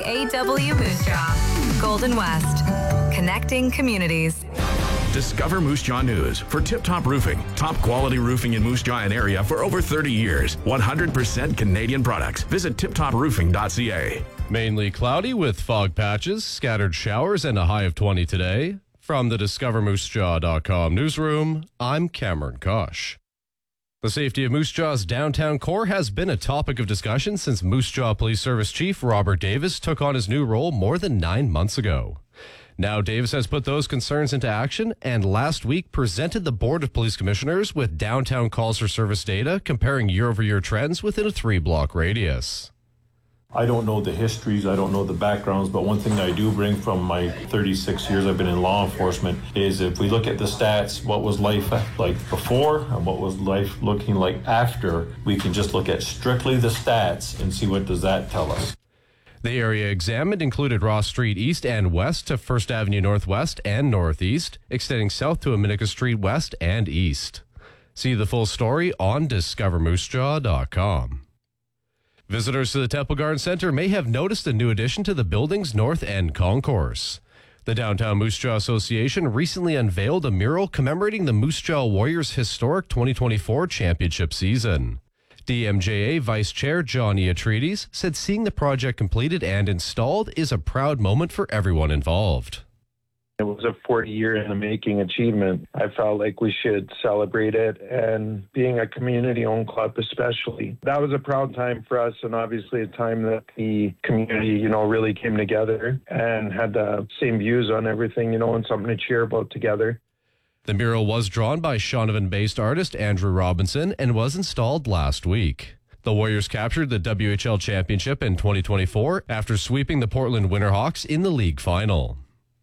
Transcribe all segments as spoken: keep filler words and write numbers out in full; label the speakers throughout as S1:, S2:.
S1: A W Moose Jaw, Golden West, connecting communities.
S2: Discover Moose Jaw News for Tip Top Roofing. Top quality roofing in Moose Jaw and area for over thirty years. one hundred percent Canadian products. Visit tip top roofing dot c a.
S3: Mainly cloudy with fog patches, scattered showers, and a high of twenty today. From the discover moose jaw dot com newsroom, I'm Cameron Kosh. The safety of Moose Jaw's downtown core has been a topic of discussion since Moose Jaw Police Service Chief Robert Davis took on his new role more than nine months ago. Now Davis has put those concerns into action and last week presented the Board of Police Commissioners with downtown calls for service data comparing year-over-year trends within a three-block radius.
S4: I don't know the histories, I don't know the backgrounds, but one thing I do bring from my thirty-six years I've been in law enforcement is if we look at the stats, what was life like before and what was life looking like after, we can just look at strictly the stats and see what does that tell us.
S3: The area examined included Ross Street East and West to First Avenue Northwest and Northeast, extending south to Aminika Street West and East. See the full story on discover moose jaw dot com. Visitors to the Temple Garden Center may have noticed a new addition to the building's North End concourse. The Downtown Moose Jaw Association recently unveiled a mural commemorating the Moose Jaw Warriors' historic twenty twenty-four championship season. D M J A Vice Chair John Iatridis said seeing the project completed and installed is a proud moment for everyone involved.
S5: It was a forty-year in the making achievement. I felt like we should celebrate it, and being a community-owned club especially. That was a proud time for us, and obviously a time that the community, you know, really came together and had the same views on everything, you know, and something to cheer about together.
S3: The mural was drawn by Shaunavon-based artist Andrew Robinson and was installed last week. The Warriors captured the W H L championship in twenty twenty-four after sweeping the Portland Winterhawks in the league final.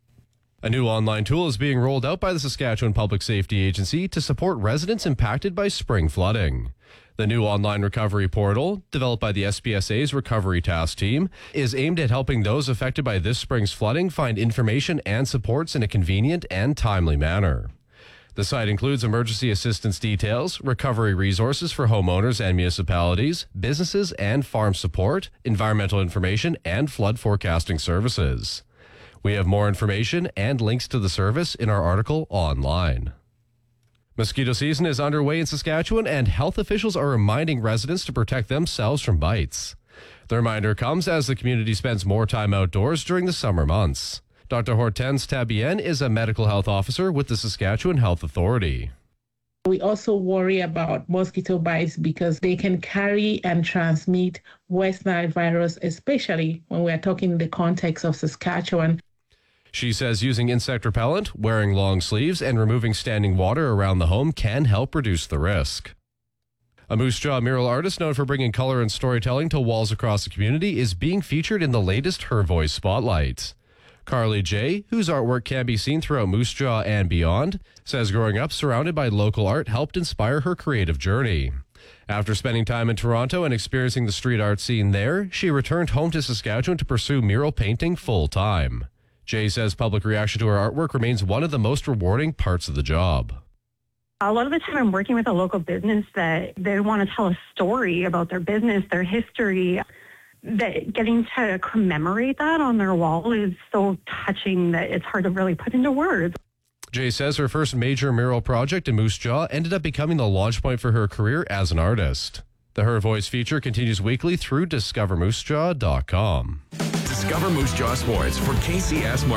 S3: A new online tool is being rolled out by the Saskatchewan Public Safety Agency to support residents impacted by spring flooding. The new online recovery portal, developed by the S P S A's Recovery Task Team, is aimed at helping those affected by this spring's flooding find information and supports in a convenient and timely manner. The site includes emergency assistance details, recovery resources for homeowners and municipalities, businesses and farm support, environmental information, and flood forecasting services. We have more information and links to the service in our article online. Mosquito season is underway in Saskatchewan, and health officials are reminding residents to protect themselves from bites. The reminder comes as the community spends more time outdoors during the summer months. Doctor Hortense Tabien is a medical health officer with the Saskatchewan Health Authority.
S6: We also worry about mosquito bites because they can carry and transmit West Nile virus, especially when we are talking in the context of Saskatchewan.
S3: She says using insect repellent, wearing long sleeves, and removing standing water around the home can help reduce the risk. A Moose Jaw mural artist known for bringing color and storytelling to walls across the community is being featured in the latest Her Voice Spotlight. Carly J., whose artwork can be seen throughout Moose Jaw and beyond, says growing up surrounded by local art helped inspire her creative journey. After spending time in Toronto and experiencing the street art scene there, she returned home to Saskatchewan to pursue mural painting full-time. Jay says public reaction to her artwork remains one of the most rewarding parts of the job.
S7: A lot of the time I'm working with a local business that they want to tell a story about their business, their history. That getting to commemorate that on their wall is so touching that it's hard to really put into words.
S3: Jay says her first major mural project in Moose Jaw ended up becoming the launch point for her career as an artist. The Her Voice feature continues weekly through discover moose jaw dot com.
S2: Discover Moose Jaw Sports for K C S